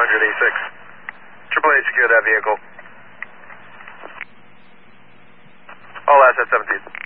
186. AAA secure that vehicle. All assets 17.